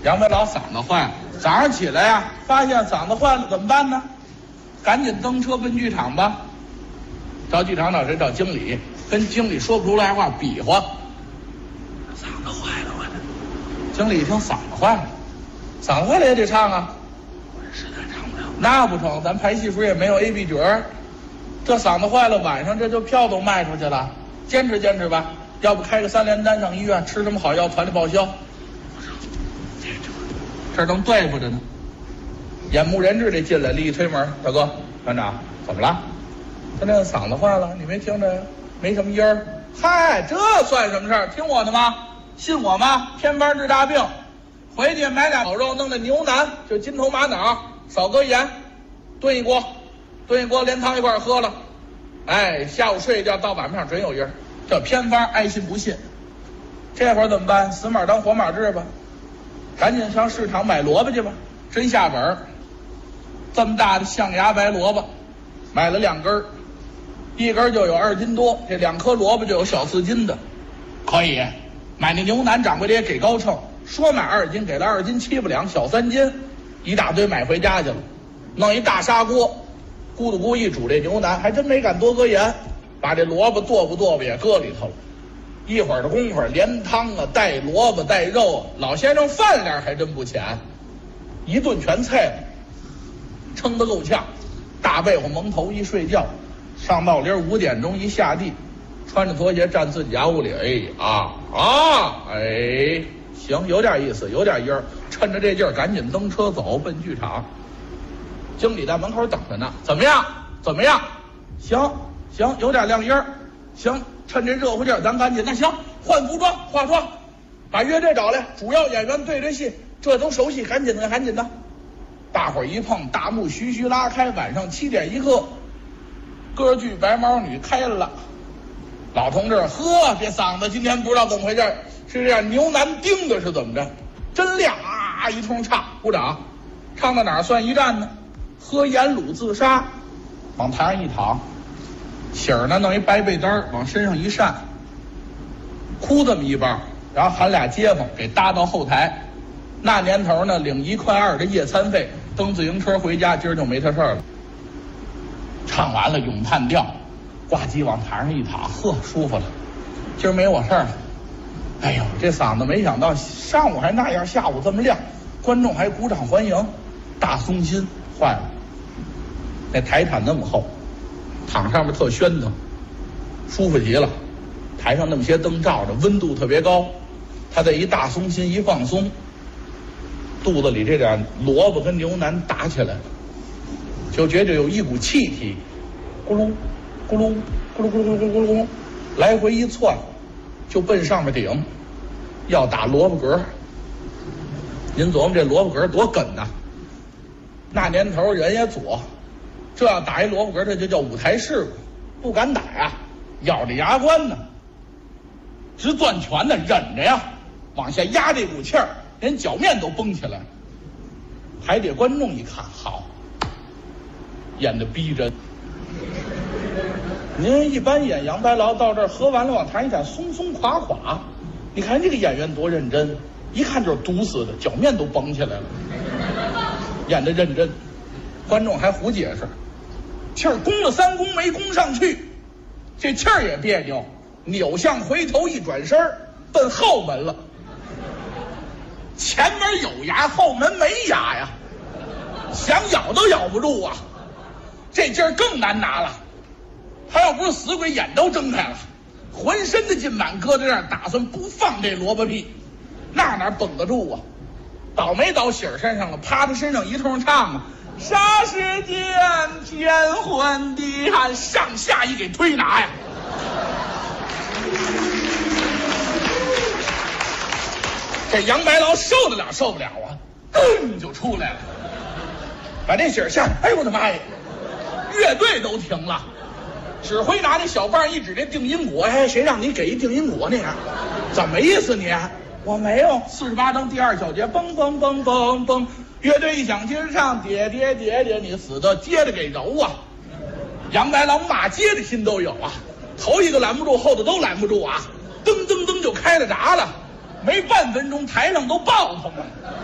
杨白劳嗓子坏了，早上起来呀，发现嗓子坏了怎么办呢？赶紧蹬车奔剧场吧。到剧场找谁？找经理，跟经理说不出来话，比划。嗓子坏了，我这。经理一听嗓子坏了，嗓子坏了也得唱啊。我实在唱不了。那不成，咱排戏时也没有 A B 角儿，这嗓子坏了，晚上这就票都卖出去了。坚持坚持吧，要不开个3联单上医院，吃什么好药团里报销。这正对付着呢，眼目人质得进来，立一推门，大哥团长怎么了？他那个嗓子坏了，你没听着呀？没什么音儿。嗨，这算什么事儿？听我的吗？信我吗？偏方治大病，回去买俩烤肉，弄那牛腩，就金头玛瑙，少搁盐，炖一锅，连汤一块喝了。哎，下午睡一觉，到晚上准有音儿。这偏方爱信不信。这会儿怎么办？死马当活马治吧，赶紧上市场买萝卜去吧。真下本儿，这么大的象牙白萝卜，买了2根，一根就有2斤多，这2颗萝卜就有小4斤的，可以。买那牛腩掌柜的也给高秤，说买2斤，给了2斤7两，小3斤，一大堆买回家去了，弄一大砂锅，咕嘟咕一煮这牛腩，还真没敢多搁盐，把这萝卜剁不也搁里头了。一会儿的功夫，连汤啊，带萝卜带肉，老先生饭量还真不浅，一顿全菜了，撑得够呛。大被子蒙头一睡觉，上到林5点钟一下地，穿着拖鞋站自己家屋里，行，有点意思，有点音儿，趁着这劲儿赶紧蹬车走奔剧场。经理在门口等着呢，怎么样？行，有点亮音儿，行，趁这热乎劲儿，咱赶紧，那行，换服装化妆，把乐队找来，主要演员对着戏，这都熟悉，赶紧的。大伙儿一碰，大幕徐徐拉开，晚上7点1刻，歌剧《白毛女》开了。老同志，这嗓子今天不知道怎么回事，是这样牛腩钉的是怎么着？真亮啊！一通唱，鼓掌，唱到哪儿算一站呢？喝盐卤自杀，往台上一躺，喜儿呢弄一白被单往身上一扇，哭这么一半，然后喊俩街坊给搭到后台。那年头呢，领1块2的夜餐费，蹬自行车回家，今儿就没他事儿了。唱完了咏叹调，挂机往台上一躺，舒服了，今儿没我事儿了。哎呦，这嗓子没想到上午还那样，下午这么亮，观众还鼓掌欢迎，大松心。坏了，那台毯那么厚，躺上面特喧腾，舒服极了。台上那么些灯照着，温度特别高，他这一大松心一放松，肚子里这点萝卜跟牛腩打起来了，就觉得有一股气体，咕噜咕噜咕噜咕噜咕噜咕噜咕噜，来回一窜，就奔上面顶，要打萝卜嗝。您琢磨这萝卜嗝多梗呐！那年头人也左，这要打一萝卜嗝，这就叫舞台事故，不敢打呀，咬着牙关呢，直攥拳呢，忍着呀，往下压这股气儿，连脚面都绷起来。台底观众一看，好，演得逼真。您一般演杨白劳到这儿喝完了往台一站，松松垮垮，你看这个演员多认真，一看就是毒死的，脚面都绷起来了，演得认真。观众还胡解释，气儿攻了3攻没攻上去，这气儿也别扭，扭向回头一转身奔后门了，前门有牙，后门没牙呀，想咬都咬不住啊，这劲儿更难拿了。他要不是死鬼，眼都睁开了，浑身的劲满搁在这儿，打算不放这萝卜屁，那哪绷得住啊？倒霉倒喜儿身上了，趴他身上一通唱啊，霎时间天昏地暗，上下一给推拿呀。这杨白劳受得了受不了啊，就出来了，把这喜儿吓得，哎呦我的妈呀，乐队都停了。指挥拿那小棒一指这定音鼓，谁让你给一定音鼓呢？怎么意思你？我没有。48章第2小节，嘣嘣嘣嘣嘣，乐队一响接着唱，叠叠叠叠，你死的接着给揉啊！杨白劳骂街的心都有啊，头一个拦不住，后头都拦不住啊，噔噔噔就开了闸了，没半分钟台上都爆腾了。